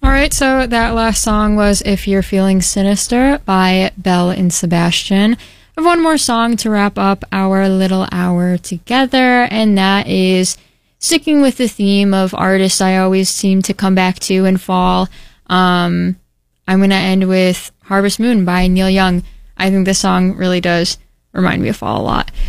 All right, so that last song was If You're Feeling Sinister by Belle and Sebastian. I have one more song to wrap up our little hour together, and that is sticking with the theme of artists I always seem to come back to in fall. I'm going to end with Harvest Moon by Neil Young. I think this song really does remind me of fall a lot.